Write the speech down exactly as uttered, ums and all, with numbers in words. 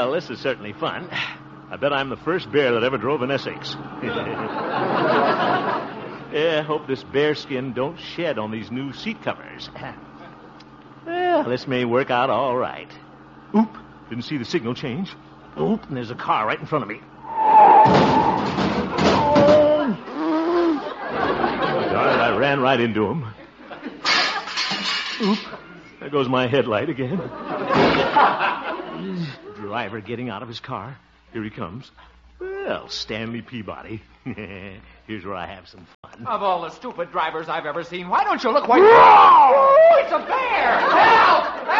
Well, this is certainly fun. I bet I'm the first bear that ever drove in Essex. Yeah, I hope this bear skin don't shed on these new seat covers. Well, this may work out all right. Oop, didn't see the signal change. Oop, and there's a car right in front of me. Darn it, I ran right into him. Oop, there goes my headlight again. Driver getting out of his car. Here he comes. Well, Stanley Peabody. Here's where I have some fun. Of all the stupid drivers I've ever seen, why don't you look what... Whoa! It's a bear! Help!